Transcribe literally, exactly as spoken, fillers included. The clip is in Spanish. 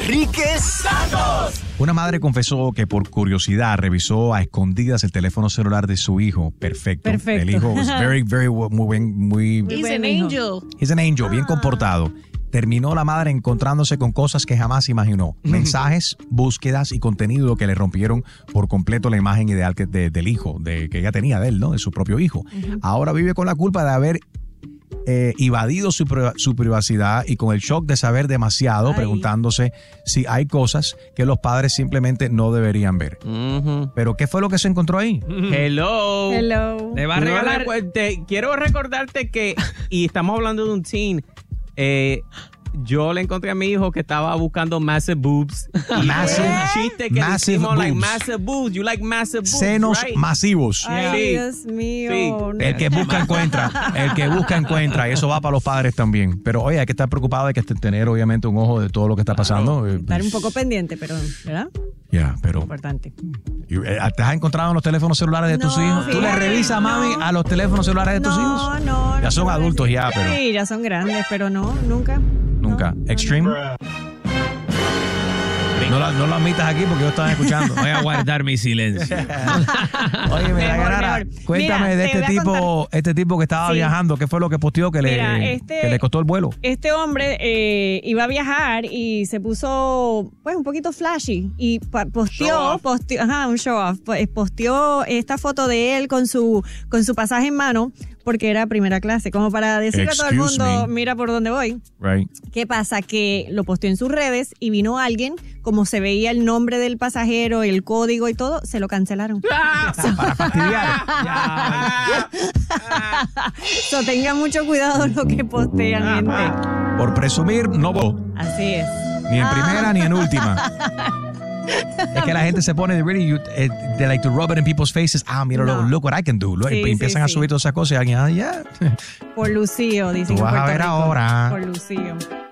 Enrique Santos. Una madre confesó que por curiosidad revisó a escondidas el teléfono celular de su hijo. Perfecto. Perfecto. El hijo was very, very, muy buen, muy... Muy He's buen an hijo. angel. He's an angel, bien comportado. Terminó la madre encontrándose con cosas que jamás imaginó. Mensajes, búsquedas y contenido que le rompieron por completo la imagen ideal que, de, del hijo, de, que ella tenía de él, ¿no? De su propio hijo. Ahora vive con la culpa de haber eh, invadido su, pri- su privacidad y con el shock de saber demasiado, Ay. preguntándose si hay cosas que los padres simplemente no deberían ver. Ujú. Pero ¿qué fue lo que se encontró ahí? Hello. Hello. Te va a No regalar. recu- te- quiero recordarte que, y estamos hablando de un teen, eh, yo le encontré a mi hijo que estaba buscando massive boobs. Y Massive- un chiste que massive decimos, like, boobs. massive boobs. You like massive boobs, Senos right? masivos. Ay, Sí. Dios mío. Sí. No. El que busca encuentra, el que busca encuentra, y eso va para los padres también. Pero oye, hay que estar preocupado, hay que tener obviamente un ojo de todo lo que está pasando. Eh, Estar un poco pendiente, perdón, ¿verdad? Ya, pero Importante. y, eh, ¿te has encontrado en los teléfonos celulares de tus No, hijos? ¿Tú le fíjate, revisas, mami, no. a los teléfonos celulares de tus no, hijos? no, Ya no son puedo adultos decir. ya, pero Sí, ya son grandes, pero no, nunca. nunca. No, no, Extreme. No, la- no lo admitas aquí porque ellos estaban escuchando. Voy a guardar mi silencio. Oye, mira, Mejor, Yanara, mejor. cuéntame Mira, de te este voy a tipo, este tipo que estaba Sí. viajando. ¿Qué fue lo que posteó que, Mira, le, este- que le costó el vuelo? Este hombre eh, iba a viajar y se puso pues un poquito flashy y pa- Show posteó, off. posteó, ajá, un show off, pues, posteó esta foto de él con su con su pasaje en mano porque era primera clase, como para decirle a todo el Excuse mundo, me. mira por dónde voy. Right. ¿Qué pasa? Que lo posteó en sus redes y vino alguien, como se veía el nombre del pasajero, el código y todo, se lo cancelaron. Para fastidiar. So, tengan mucho cuidado lo que postean, gente. Por presumir, no voló. Así es. Ni en primera ni en última. Es que la gente se pone de really, you, eh, they like to rub it in people's faces. Ah, mira, No. look what I can do. Look, Sí, y empiezan sí, a sí. subir todas esas cosas y alguien, ah, ya. Por Lucío, dicen Tú en vas a Puerto ver Rico. ahora. Por Lucío.